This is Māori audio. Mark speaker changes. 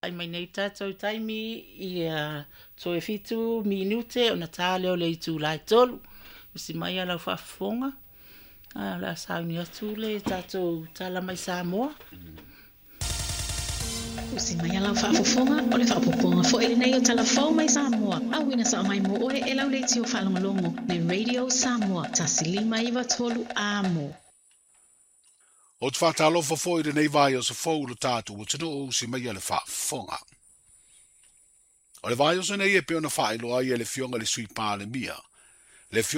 Speaker 1: ai mai nei tātou taimi i toe fitu minute o na tāle o le itu lai tolu. Usi mai ala whafonga. La sauni atu le tātou tala mai Samoa.
Speaker 2: Usi mai ala whaafofonga o le whaapoponga fo ele nei o talafau mai Samoa. Awina sa mai mo oe e lau le tio whalongolongo le Radio Samoa. Tasilima iwa tolu amo.
Speaker 3: O te whatalofa fo i le nei vai o sa fau lo tātou o tino o usi mai ala whaafonga. O le vai o sa nei e peona whaelo ai e le fionga le sui pā le mia. Le